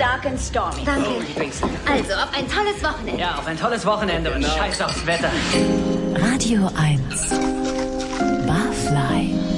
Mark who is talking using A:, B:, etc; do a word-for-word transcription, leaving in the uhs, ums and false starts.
A: dark and stormy.
B: Danke.
C: Oh, die Drinks sind gut.
B: Also, auf ein tolles Wochenende.
C: Ja, auf ein tolles Wochenende und
D: Genau.
C: scheiß aufs Wetter.
E: Radio eins. Barfly.